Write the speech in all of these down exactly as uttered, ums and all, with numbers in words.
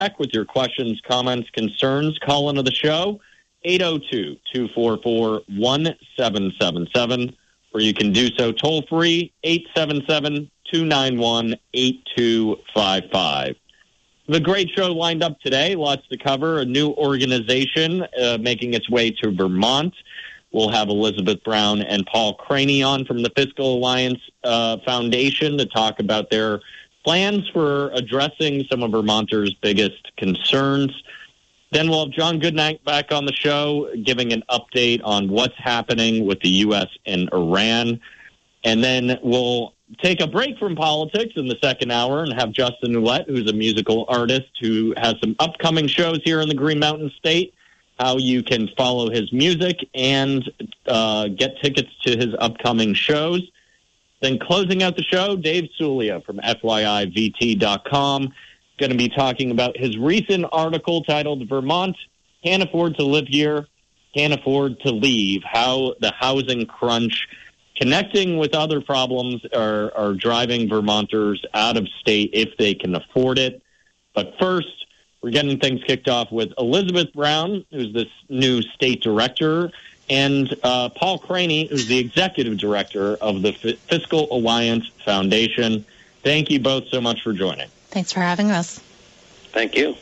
with your questions, comments, concerns. Call into the show, eight oh two, two four four, one seven seven seven, or you can do so toll-free, eight seven seven, two nine one, eight two five five. The great show lined up today. Lots to cover. A new organization uh, making its way to Vermont. We'll have Elizabeth Brown and Paul Craney on from the Fiscal Alliance uh, Foundation to talk about their plans for addressing some of Vermonters' biggest concerns. Then we'll have John Goodnight back on the show, giving an update on what's happening with the U S and Iran. And then we'll take a break from politics in the second hour and have Justin Ouellette, who's a musical artist who has some upcoming shows here in the Green Mountain State, how you can follow his music and uh, get tickets to his upcoming shows. Then closing out the show, Dave Sulia from F Y I V T dot com, going to be talking about his recent article titled Vermont Can't Afford to Live Here, Can't Afford to Leave, how the housing crunch connecting with other problems are, are driving Vermonters out of state if they can afford it. But first, we're getting things kicked off with Elizabeth Brown, who's this new state director, and uh, Paul Craney, who's the executive director of the F- Fiscal Alliance Foundation. Thank you both so much for joining. Thanks for having us. Thank you.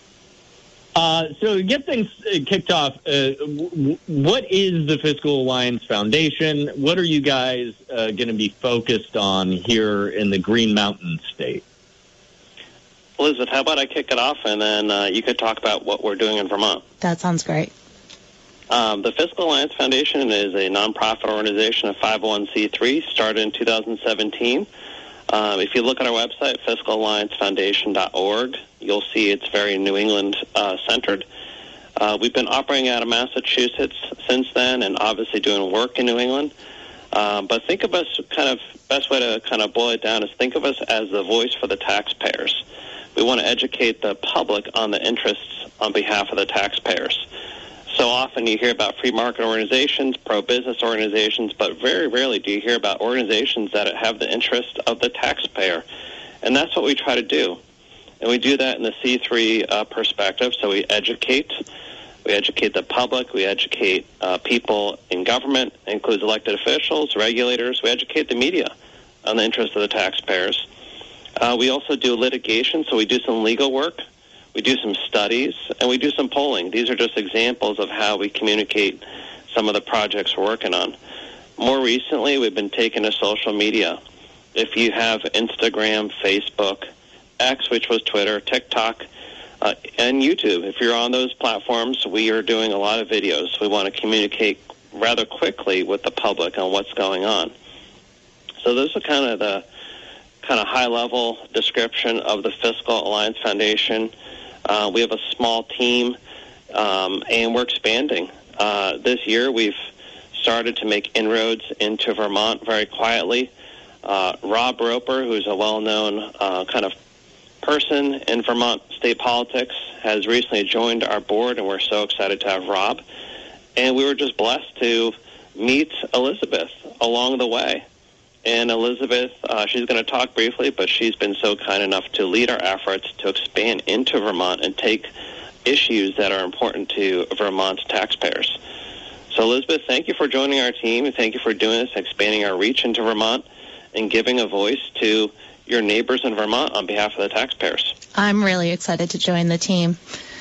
Uh, so to get things kicked off, uh, w- what is the Fiscal Alliance Foundation? What are you guys uh, going to be focused on here in the Green Mountain State? Elizabeth, how about I kick it off, and then uh, you could talk about what we're doing in Vermont. That sounds great. Um, the Fiscal Alliance Foundation is a nonprofit organization, a five oh one c three, started in two thousand seventeen. Um, if you look at our website, fiscal alliance foundation dot org, you'll see it's very New England-centered. Uh, uh, we've been operating out of Massachusetts since then and obviously doing work in New England. Um, but think of us kind of, best way to kind of boil it down is think of us as the voice for the taxpayers. We want to educate the public on the interests on behalf of the taxpayers. So often you hear about free market organizations, pro-business organizations, but very rarely do you hear about organizations that have the interest of the taxpayer. And that's what we try to do. And we do that in the C three uh, perspective. So we educate. We educate the public. We educate uh, people in government, includes elected officials, regulators. We educate the media on the interest of the taxpayers. Uh, we also do litigation, so we do some legal work. We do some studies, and we do some polling. These are just examples of how we communicate some of the projects we're working on. More recently, we've been taking to social media. If you have Instagram, Facebook, X, which was Twitter, TikTok, uh, and YouTube, if you're on those platforms, we are doing a lot of videos. We want to communicate rather quickly with the public on what's going on. So those are kind of the kind of high-level description of the Fiscal Alliance Foundation. Uh, we have a small team, um, and we're expanding. Uh, this year, we've started to make inroads into Vermont very quietly. Uh, Rob Roper, who's a well-known uh, kind of person in Vermont state politics, has recently joined our board, and we're so excited to have Rob. And we were just blessed to meet Elizabeth along the way. And Elizabeth, uh, she's going to talk briefly, but she's been so kind enough to lead our efforts to expand into Vermont and take issues that are important to Vermont's taxpayers. So, Elizabeth, thank you for joining our team, and thank you for doing this, expanding our reach into Vermont and giving a voice to your neighbors in Vermont on behalf of the taxpayers. I'm really excited to join the team.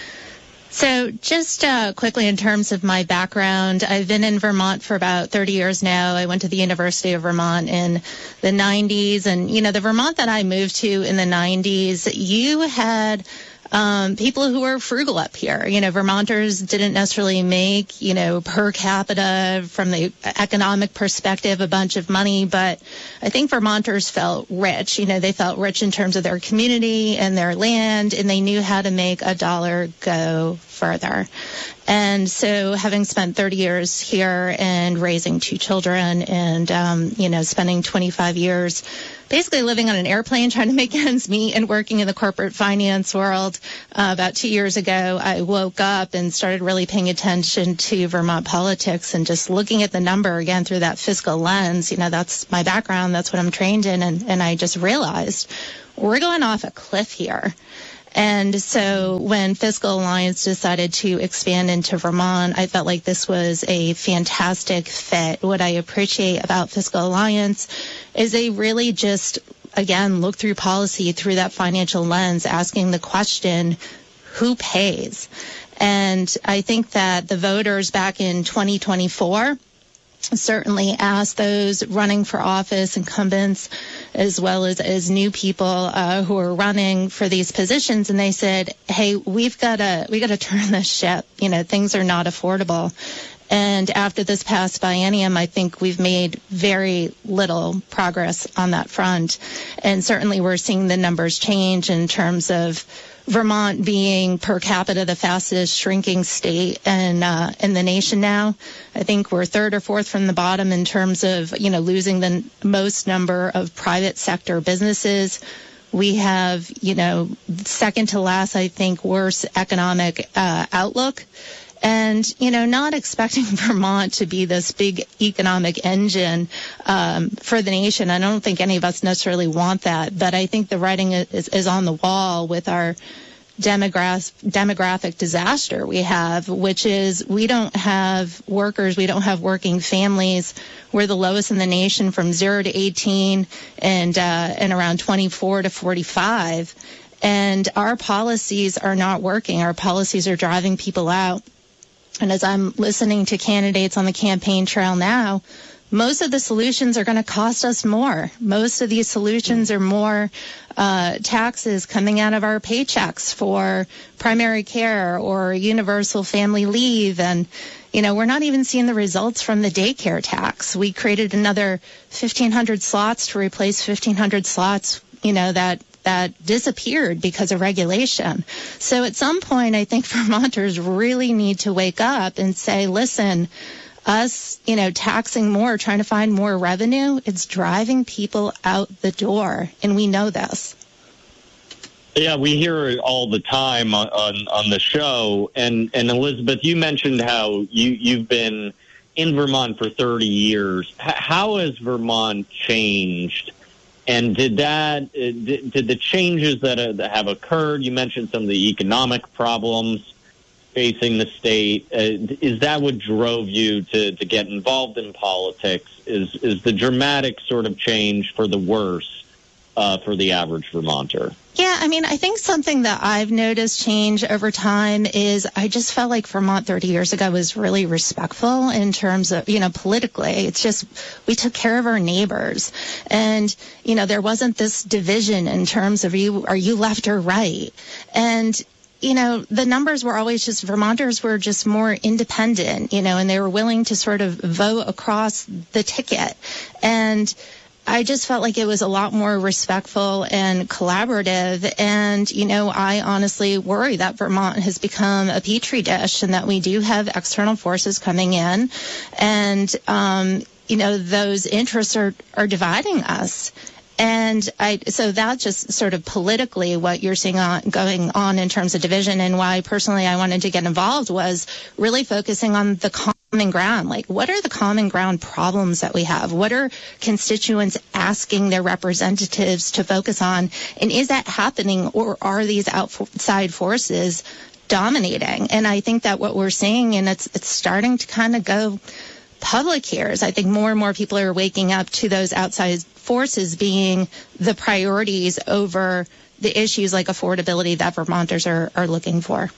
So just uh, quickly in terms of my background, I've been in Vermont for about thirty years now. I went to the University of Vermont in the nineties. And, you know, the Vermont that I moved to in the nineties, you had um, people who were frugal up here. You know, Vermonters didn't necessarily make, you know, per capita from the economic perspective a bunch of money, but I think Vermonters felt rich. You know, they felt rich in terms of their community and their land, and they knew how to make a dollar go further. And so having spent thirty years here and raising two children and, um, you know, spending twenty-five years basically living on an airplane trying to make ends meet and working in the corporate finance world, uh, about two years ago, I woke up and started really paying attention to Vermont politics and just looking at the number again through that fiscal lens. You know, that's my background. That's what I'm trained in. And, and I just realized we're going off a cliff here. And so when Fiscal Alliance decided to expand into Vermont, I felt like this was a fantastic fit. What I appreciate about Fiscal Alliance is they really just, again, look through policy through that financial lens, asking the question, who pays? And I think that the voters back in twenty twenty-four certainly asked those running for office, incumbents, as well as, as new people uh, who are running for these positions, and they said, hey, we've got to we got to turn this ship. You know, things are not affordable. And after this past biennium, I think we've made very little progress on that front. And certainly we're seeing the numbers change in terms of Vermont being per capita the fastest shrinking state in uh, in the nation now. I think we're third or fourth from the bottom in terms of, you know, losing the most number of private sector businesses. We have, you know, second to last, I think, worst economic uh, outlook. And, you know, not expecting Vermont to be this big economic engine um, for the nation. I don't think any of us necessarily want that. But I think the writing is, is on the wall with our demographic, demographic disaster we have, which is we don't have workers, we don't have working families. We're the lowest in the nation from zero to eighteen and, uh, and around twenty-four to forty-five. And our policies are not working. Our policies are driving people out. And as I'm listening to candidates on the campaign trail now, most of the solutions are going to cost us more. Most of these solutions are more uh, taxes coming out of our paychecks for primary care or universal family leave. And, you know, we're not even seeing the results from the daycare tax. We created another fifteen hundred slots to replace fifteen hundred slots, you know, that that disappeared because of regulation. So at some point, I think Vermonters really need to wake up and say, listen, us, you know, taxing more, trying to find more revenue, it's driving people out the door. And we know this. Yeah, we hear it all the time on, on, on the show. And, and Elizabeth, you mentioned how you, you've been in Vermont for thirty years. H- how has Vermont changed? And did that, did, did the changes that have occurred, you mentioned some of the economic problems facing the state, uh, is that what drove you to, to get involved in politics? Is, is the dramatic sort of change for the worse uh, for the average Vermonter? Yeah, I mean, I think something that I've noticed change over time is I just felt like Vermont thirty years ago was really respectful in terms of, you know, politically. It's just we took care of our neighbors. And, you know, there wasn't this division in terms of you, are you left or right? And, you know, the numbers were always just Vermonters were just more independent, you know, and they were willing to sort of vote across the ticket. And I just felt like it was a lot more respectful and collaborative. And, you know, I honestly worry that Vermont has become a petri dish and that we do have external forces coming in. And, um, you know, those interests are, are dividing us. And I, so that's just sort of politically what you're seeing on, going on in terms of division, and why personally I wanted to get involved was really focusing on the common ground. Like, what are the common ground problems that we have? What are constituents asking their representatives to focus on? And is that happening, or are these outside forces dominating? And I think that what we're seeing, and it's, it's starting to kind of go public here, is I think more and more people are waking up to those outside forces being the priorities over the issues like affordability that Vermonters are, are looking for.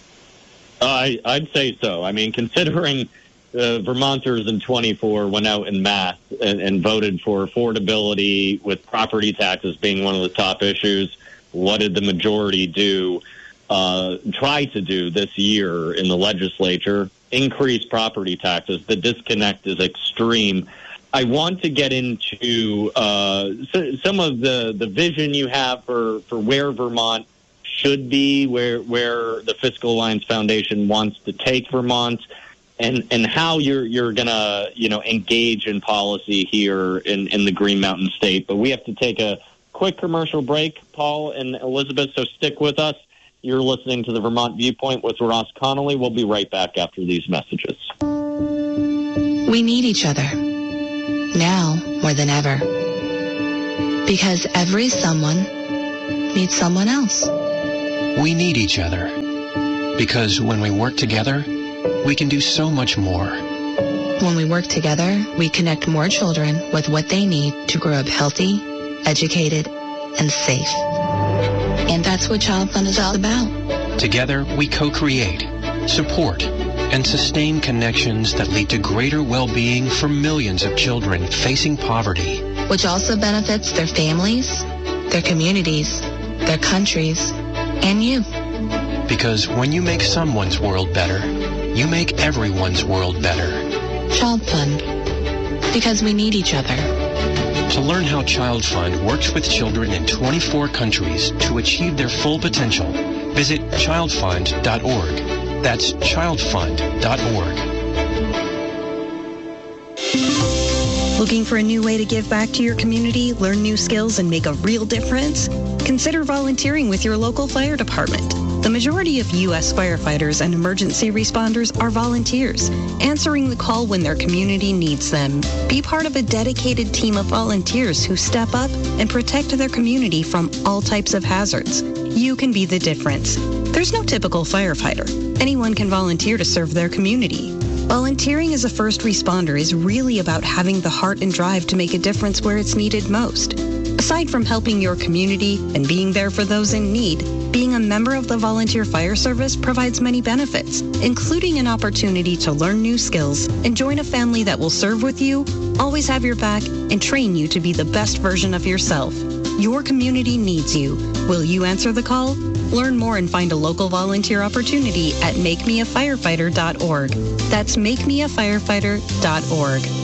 Uh, I, I'd say so. I mean, considering uh, Vermonters in twenty-four went out en masse and, and voted for affordability, with property taxes being one of the top issues, what did the majority do, uh, try to do this year in the legislature? Increase property taxes. The disconnect is extreme. I want to get into uh, some of the, the vision you have for, for where Vermont should be, where where the Fiscal Alliance Foundation wants to take Vermont, and, and how you're you're gonna you know engage in policy here in, in the Green Mountain State. But we have to take a quick commercial break, Paul and Elizabeth. So stick with us. You're listening to the Vermont Viewpoint with Ross Connolly. We'll be right back after these messages. We need each other, now more than ever, because every someone needs someone else. We need each other. Because when we work together, we can do so much more. When we work together, we connect more children with what they need to grow up healthy, educated, and safe. And that's what Child Fund is all about. Together, we co-create, support, and sustain connections that lead to greater well-being for millions of children facing poverty. Which also benefits their families, their communities, their countries, and you. Because when you make someone's world better, you make everyone's world better. Child Fund. Because we need each other. To learn how Child Fund works with children in twenty-four countries to achieve their full potential, visit child fund dot org. That's child fund dot org. Looking for a new way to give back to your community, learn new skills, and make a real difference? Consider volunteering with your local fire department. The majority of U S firefighters and emergency responders are volunteers, answering the call when their community needs them. Be part of a dedicated team of volunteers who step up and protect their community from all types of hazards. You can be the difference. There's no typical firefighter. Anyone can volunteer to serve their community. Volunteering as a first responder is really about having the heart and drive to make a difference where it's needed most. Aside from helping your community and being there for those in need, being a member of the Volunteer Fire Service provides many benefits, including an opportunity to learn new skills and join a family that will serve with you, always have your back, and train you to be the best version of yourself. Your community needs you. Will you answer the call? Learn more and find a local volunteer opportunity at make me a firefighter dot org. That's make me a firefighter dot org.